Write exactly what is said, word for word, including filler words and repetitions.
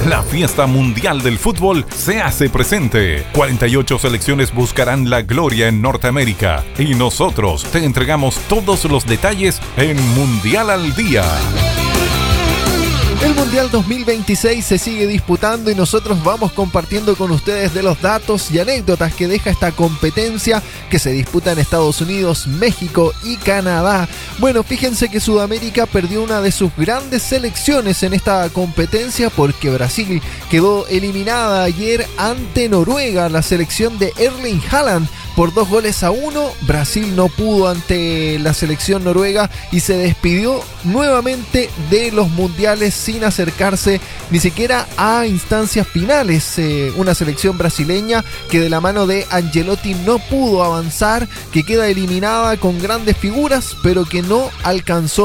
La fiesta mundial del fútbol se hace presente. cuarenta y ocho selecciones buscarán la gloria en Norteamérica y nosotros te entregamos todos los detalles en Mundial al Día. El Mundial dos mil veintiséis se sigue disputando y nosotros vamos compartiendo con ustedes de los datos y anécdotas que deja esta competencia que se disputa en Estados Unidos, México y Canadá. Bueno, fíjense que Sudamérica perdió una de sus grandes selecciones en esta competencia porque Brasil quedó eliminada ayer ante Noruega, la selección de Erling Haaland. Por dos goles a uno, Brasil no pudo ante la selección noruega y se despidió nuevamente de los mundiales sin acercarse ni siquiera a instancias finales. Eh, una selección brasileña que de la mano de Ancelotti no pudo avanzar, que queda eliminada con grandes figuras, pero que no alcanzó